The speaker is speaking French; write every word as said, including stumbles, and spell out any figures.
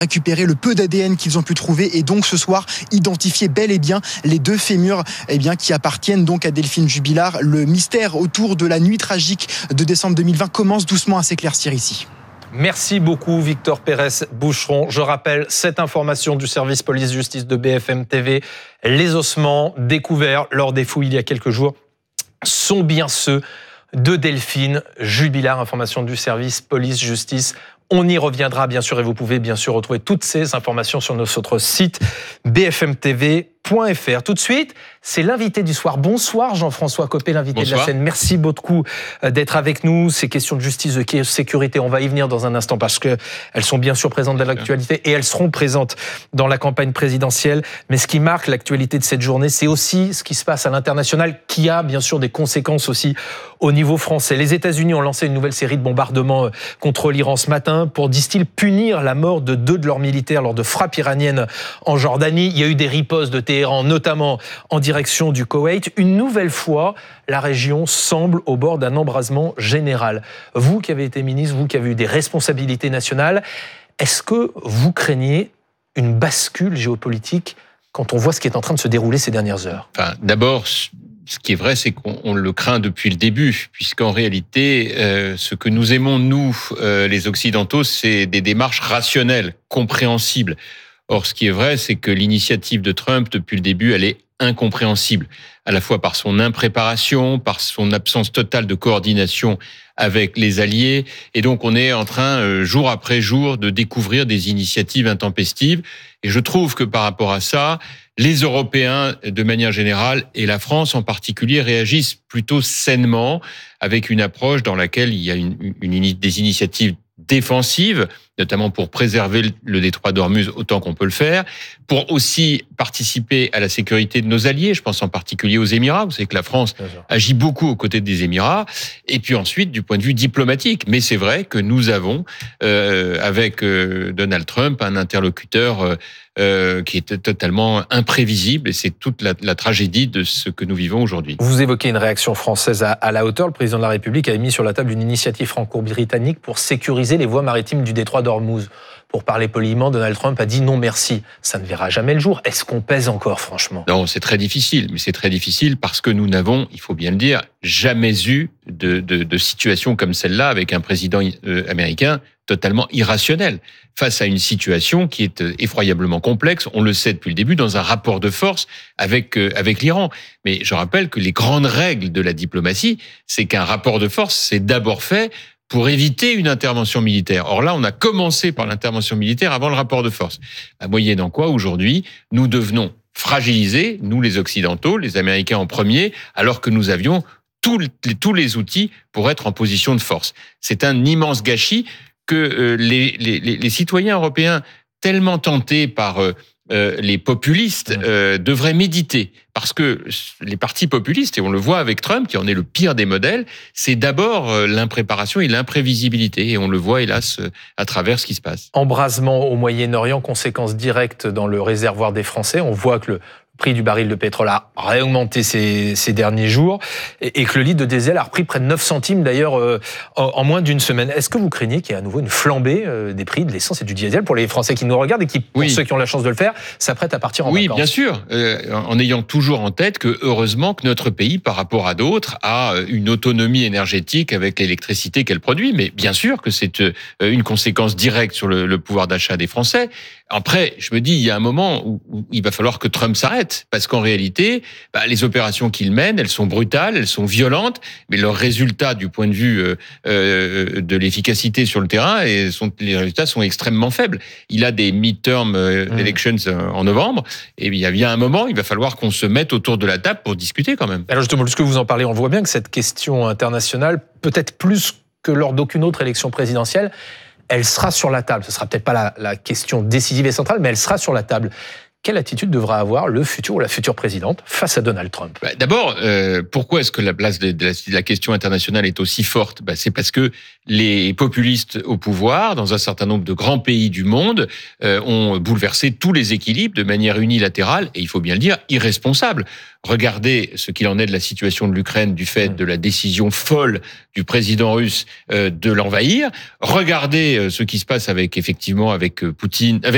récupérer le peu d'A D N qu'ils ont pu trouver et donc ce soir identifier bel et bien les deux fémurs eh bien, qui appartiennent donc à Delphine Jubilard. Le mystère autour de la nuit tragique de décembre deux mille vingt commence doucement à s'éclaircir ici. Merci beaucoup Victor Pérez-Boucheron. Je rappelle cette information du service police-justice de B F M T V. Les ossements découverts lors des fouilles il y a quelques jours sont bien ceux de Delphine Jubilard. Information du service police-justice. On y reviendra bien sûr et vous pouvez bien sûr retrouver toutes ces informations sur notre site b f m t v point f r. Tout de suite, c'est l'invité du soir. Bonsoir Jean-François Copé, l'invité Bonsoir. de la scène. Merci beaucoup d'être avec nous. Ces questions de justice, de sécurité, on va y venir dans un instant parce qu'elles sont bien sûr présentes dans l'actualité et elles seront présentes dans la campagne présidentielle. Mais ce qui marque l'actualité de cette journée, c'est aussi ce qui se passe à l'international qui a bien sûr des conséquences aussi au niveau français. Les États-Unis ont lancé une nouvelle série de bombardements contre l'Iran ce matin pour, disent-ils, punir la mort de deux de leurs militaires lors de frappes iraniennes en Jordanie. Il y a eu des ripostes de Téhéran, notamment en direction du Koweït. Une nouvelle fois, la région semble au bord d'un embrasement général. Vous qui avez été ministre, vous qui avez eu des responsabilités nationales, est-ce que vous craignez une bascule géopolitique quand on voit ce qui est en train de se dérouler ces dernières heures ? Enfin, d'abord, ce qui est vrai, c'est qu'on le craint depuis le début, puisqu'en réalité, euh, ce que nous aimons, nous, euh, les Occidentaux, c'est des démarches rationnelles, compréhensibles. Or, ce qui est vrai, c'est que l'initiative de Trump, depuis le début, elle est incompréhensible, à la fois par son impréparation, par son absence totale de coordination avec les alliés. Et donc, on est en train, jour après jour, de découvrir des initiatives intempestives. Et je trouve que par rapport à ça, les Européens, de manière générale, et la France en particulier, réagissent plutôt sainement, avec une approche dans laquelle il y a une, une, des initiatives défensive, notamment pour préserver le détroit d'Ormuz autant qu'on peut le faire, pour aussi participer à la sécurité de nos alliés, je pense en particulier aux Émirats, vous savez que la France agit beaucoup aux côtés des Émirats, et puis ensuite du point de vue diplomatique. Mais c'est vrai que nous avons, euh, avec euh, Donald Trump, un interlocuteur euh, euh, qui est totalement imprévisible, et c'est toute la, la tragédie de ce que nous vivons aujourd'hui. Vous évoquez une réaction française à, à la hauteur. Le président de la République a mis sur la table une initiative franco-britannique pour sécuriser les voies maritimes du détroit d'Ormuz. Pour parler poliment, Donald Trump a dit non merci. Ça ne verra jamais le jour. Est-ce qu'on pèse encore, franchement ? Non, c'est très difficile. Mais c'est très difficile parce que nous n'avons, il faut bien le dire, jamais eu de, de, de situation comme celle-là avec un président américain totalement irrationnel face à une situation qui est effroyablement complexe. On le sait depuis le début, dans un rapport de force avec, avec l'Iran. Mais je rappelle que les grandes règles de la diplomatie, c'est qu'un rapport de force, c'est d'abord fait pour éviter une intervention militaire. Or là, on a commencé par l'intervention militaire avant le rapport de force. À moyennant quoi, aujourd'hui, nous devenons fragilisés, nous les Occidentaux, les Américains en premier, alors que nous avions tous les, tous les outils pour être en position de force. C'est un immense gâchis que euh, les, les, les citoyens européens, tellement tentés par euh, euh, les populistes, euh, devraient méditer. Parce que les partis populistes, et on le voit avec Trump, qui en est le pire des modèles, c'est d'abord l'impréparation et l'imprévisibilité. Et on le voit, hélas, à travers ce qui se passe. Embrasement au Moyen-Orient, conséquences directes dans le réservoir des Français. On voit que le prix du baril de pétrole a réaugmenté ces, ces derniers jours et, et que le litre de diesel a repris près de neuf centimes d'ailleurs euh, en, en moins d'une semaine. Est-ce que vous craignez qu'il y ait à nouveau une flambée euh, des prix de l'essence et du diesel pour les Français qui nous regardent et qui, pour oui. ceux qui ont la chance de le faire, s'apprêtent à partir en oui, vacances ? Oui, bien sûr, euh, en ayant toujours en tête que heureusement que notre pays, par rapport à d'autres, a une autonomie énergétique avec l'électricité qu'elle produit. Mais bien sûr que c'est euh, une conséquence directe sur le, le pouvoir d'achat des Français. Après, je me dis, il y a un moment où, où il va falloir que Trump s'arrête, parce qu'en réalité, bah, les opérations qu'il mène, elles sont brutales, elles sont violentes, mais leurs résultats du point de vue euh, euh, de l'efficacité sur le terrain, et sont, les résultats sont extrêmement faibles. Il a des midterm euh, mmh. elections en novembre, et il y a bien un moment, il va falloir qu'on se mette autour de la table pour discuter quand même. Alors justement, puisque vous en parlez, on voit bien que cette question internationale, peut-être plus que lors d'aucune autre élection présidentielle, elle sera sur la table. Ce ne sera peut-être pas la, la question décisive et centrale, mais elle sera sur la table. Quelle attitude devra avoir le futur ou la future présidente face à Donald Trump ? bah D'abord, euh, pourquoi est-ce que la place de, de, la, de la question internationale est aussi forte ? bah C'est parce que les populistes au pouvoir, dans un certain nombre de grands pays du monde, euh, ont bouleversé tous les équilibres de manière unilatérale et, il faut bien le dire, irresponsable. Regardez ce qu'il en est de la situation de l'Ukraine du fait de la décision folle du président russe euh, de l'envahir. Regardez euh, ce qui se passe avec effectivement avec Poutine, avec